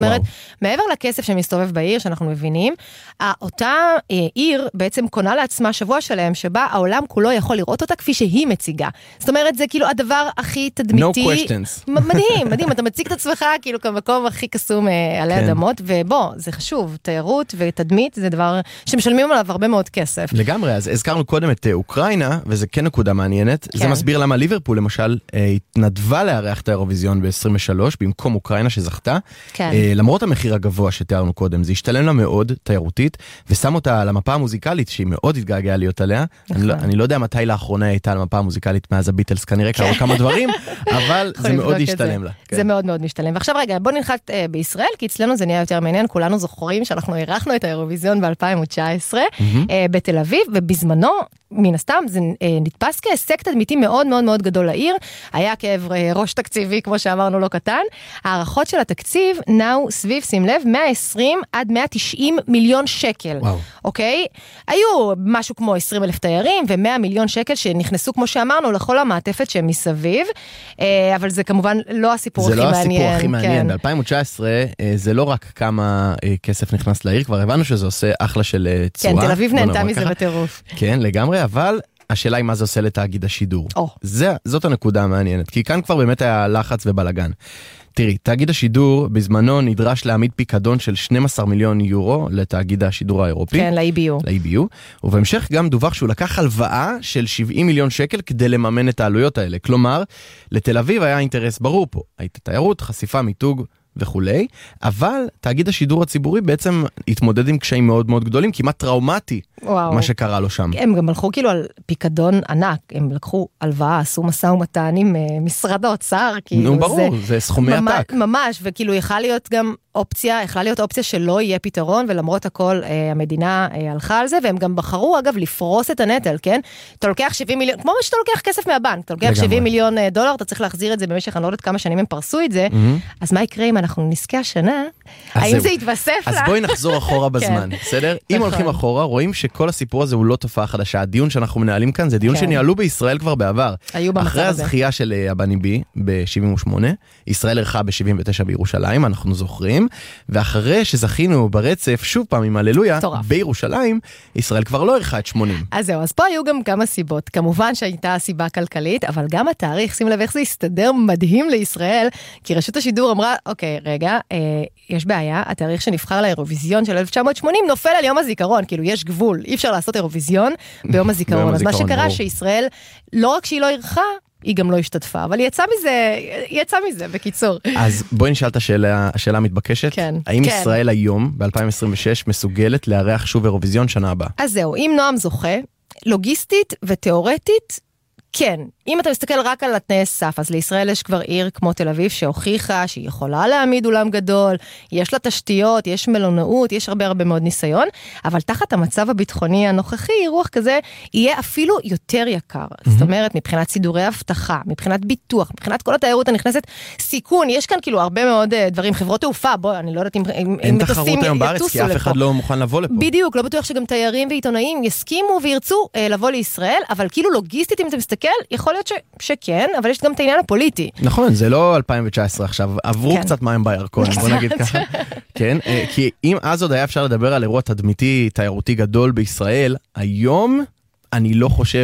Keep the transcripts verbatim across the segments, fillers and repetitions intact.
זאת אומרת, מעבר לכסף שמסתובב בעיר, שאנחנו מבינים, אותה עיר בעצם קונה לעצמה שבוע שלהם, שבה העולם כולו יכול לראות אותה כפי שהיא מציגה. זאת אומרת, זה כאילו הדבר הכי תדמיתי. No questions. מדהים, מדהים, אתה מציג את עצמך כאילו כמקום הכי קסום עלי אדמות, ובוא, זה חשוב, תיירות ותדמית, זה דבר שמשלמים עליו הרבה מאוד כסף. לגמרי, אז הזכרנו קודם את אוקראינה, וזה כן נקודה מעניינת. זה מסביר למה ליברפול, למשל, התנדבה לארח את האירוויזיון ב-עשרים ושלוש, במקום אוקראינה שזכתה. למרות המחיר הגבוה שתיארנו קודם, זה השתלם לה מאוד תיירותית, ושם אותה על המפה המוזיקלית, שהיא מאוד התגעגעה להיות עליה. אני לא, אני לא יודע מתי לאחרונה הייתה על המפה המוזיקלית מאז הביטלס, כנראה קראו כמה דברים, אבל זה מאוד השתלם לה. זה מאוד מאוד משתלם. ועכשיו רגע, בוא ננחת בישראל, כי אצלנו זה נהיה יותר מעניין, כולנו זוכרים שאנחנו אירחנו את האירוויזיון ב-אלפיים תשע עשרה בתל אביב, ובזמנו, מן הסתם, זה נתפס כהישג תדמיתי מאוד מאוד מאוד גדול לעיר, היה כאב ראש תקציבי, כמו שאמרנו, לא קטן. הערכות של התקציב נעו סביב, שים לב, מאה ועשרים עד מאה ותשעים מיליון שקל. וואו. אוקיי? היו משהו כמו עשרים אלף תיירים, ו-מאה מיליון שקל שנכנסו, כמו שאמרנו, לכל המעטפת שהם מסביב, אבל זה כמובן לא הסיפור הכי מעניין. זה לא הסיפור הכי מעניין. ב-אלפיים תשע עשרה זה לא רק כמה כסף נכנס לעיר, כבר הבנו שזה עושה אחלה של צורה. כן, תל אביב נהנתה מזה בטירוף. כן, לגמרי, אבל השאלה היא מה זה עושה לתאגיד השידור. זה, זאת הנקודה המעניינת, כי כאן כבר באמת היה לחץ ובלגן. תראי, תאגיד השידור בזמנו נדרש להעמיד פיקדון של שנים עשר מיליון יורו לתאגיד השידור האירופי. כן, ל-אי בי יו. ל-אי בי יו, ובהמשך גם דווח שהוא לקח הלוואה של שבעים מיליון שקל כדי לממן את העלויות האלה. כלומר, לתל אביב היה אינטרס ברור פה. הייתה תיירות, חשיפה, מיתוג וכולי, אבל תאגיד השידור הציבורי בעצם התמודד עם קשיים מאוד מאוד גדולים, כמעט טראומטי, וואו. מה שקרה לו שם. הם גם הלכו כאילו על פיקדון ענק, הם לקחו הלוואה, עשו משא ומתן עם משרד האוצר, כאילו נו, ברור, זה, זה סכומי ממש, עתק. ממש, וכאילו יכלה להיות גם אופציה, יכלה להיות אופציה שלא יהיה פתרון, ולמרות הכל אה, המדינה אה, הלכה על זה, והם גם בחרו אגב לפרוס את הנטל, כן? אתה לוקח שבעים מיליון, כמו שאתה לוקח כסף מהבנק, אתה לוקח שבעים מיליון דולר, אתה צריך להחזיר את זה במשך, אני לא יודעת כמה שנים הם פרסו את זה, mm-hmm. אז מה יקרה אם אנחנו נזכה השנה? האם זה יתווסף לה? אז בואי נחזור אחורה בזמן, בסדר? אם הולכים אחורה, רואים שכל הסיפור הזה הוא לא תופעה חדשה. הדיון שאנחנו מנהלים כאן זה דיון שניהלו בישראל כבר בעבר. אחרי הזכייה של הבני בי ב-שבעים ושמונה, ישראל ערכה ב-שבעים ותשע בירושלים, אנחנו זוכרים, ואחרי שזכינו ברצף שוב פעם עם הללויה בירושלים, ישראל כבר לא ערכה את שמונים. אז זהו, אז פה היו גם כמה סיבות. כמובן שהייתה סיבה כלכלית, אבל גם התאריך, שים לב איך זה הסתדר מדהים לישראל, כי רשות השידור אמרה, אוקיי, רגע, אה, יש בעיה, התאריך שנבחר לאירוויזיון של אלף תשע מאות שמונים נופל על יום הזיכרון, כאילו יש גבול, אי אפשר לעשות אירוויזיון ביום הזיכרון. אז מה שקרה שישראל, לא רק שהיא לא ערכה, היא גם לא השתתפה, אבל היא יצאה מזה, היא יצאה מזה, בקיצור. אז בואי נשאל את השאלה, השאלה המתבקשת. כן. האם כן. ישראל היום, ב-אלפיים עשרים ושש, מסוגלת לארח שוב אירוויזיון שנה הבאה? אז זהו, אם נועם זוכה, לוגיסטית ותיאורטית, כן, אם אתה מסתכל רק על התנאי סף, אז לישראל יש כבר עיר כמו תל אביב שהוכיחה שהיא יכולה להעמיד אולם גדול, יש לה תשתיות, יש מלונאות, יש הרבה הרבה מאוד ניסיון, אבל תחת המצב הביטחוני הנוכחי, אירוח כזה יהיה אפילו יותר יקר. Mm-hmm. זאת אומרת, מבחינת סידורי הבטחה, מבחינת ביטוח, מבחינת כל התיירות הנכנסת, סיכון, יש כאן כאילו הרבה מאוד דברים, חברות תעופה, בוא, אני לא יודעת אם, אם, אין אם תחרות היום בארץ, כי אף אחד לא מוכן לבוא לפה. בדיוק, לא בטוח שגם תיירים ועיתונאים יסכימו וירצו אה, לבוא לישראל, אבל כאילו לוגיסטית, אם אתה מסתכל, יכול להיות ש, שכן, אבל יש גם את העניין הפוליטי. נכון, זה לא אלפיים תשע עשרה עכשיו, עברו כן. קצת מים בירקון, בוא נגיד ככה. כן, כי אם אז עוד היה אפשר לדבר על אירוע תדמיתי, תיירותי גדול בישראל, היום אני לא חושב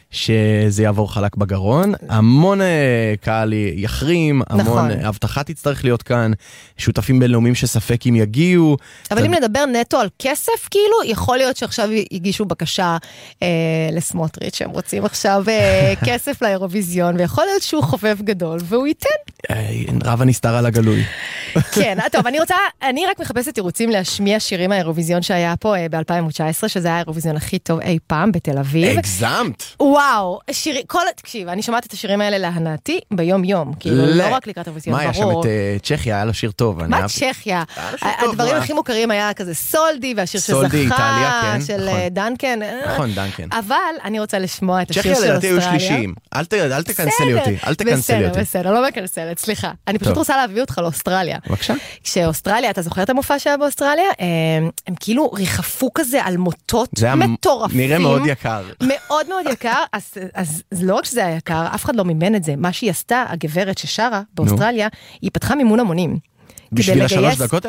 שזה יעבור חלק בגרון, המון קהל יחרים, המון הבטחה תצטרך להיות כאן, שותפים בינלאומיים שספק אם יגיעו. אבל אם נדבר נטו על כסף, כאילו, יכול להיות שעכשיו יגישו בקשה לסמוטריץ' שהם רוצים עכשיו כסף לאירוויזיון, ויכול להיות שהוא חובב גדול, והוא ייתן. רב הנסתר על הגלוי. כן, טוב, אני רוצה, אני רק מחפשת תירוצים להשמיע שירים האירוויזיון שהיה פה ב-אלפיים תשע עשרה, שזה היה האירוויזיון הכי טוב אי פעם בתל אביב. הגזמת. וואו, שירי, כל, תקשיב, אני שמעת את השירים האלה להנאתי ביום יום, כאילו לא רק לקראת אירוויזיון, ברור. מה, היה שם את צ'כיה, היה לו שיר טוב. מה צ'כיה? הדברים הכי מוכרים היה כזה סולדי, והשיר שזכה, של דנקן. נכון, דנקן. אבל אני רוצה לשמוע את השיר של אוסטרליה. צ'כיה לדעתי היו שלישיים. אל תקנסלי אותי, אל תקנסלי אותי. בסדר, בסדר, לא מקנסלת, סליחה. אני פשוט רוצה להביא אותך לאוסטרליה. בבקשה. כשאוסטרליה, אתה זוכר את המופע שהיה באוסטרליה? הם כאילו ריחפו כזה על מוטות מטורפים. נראה מאוד יקר. מאוד מאוד יקר, אז, אז לא רק שזה היה יקר, אף אחד לא מימן את זה. מה שהיא עשתה, הגברת ששרה באוסטרליה, היא פתחה מימון המונים. בשביל השלוש דקות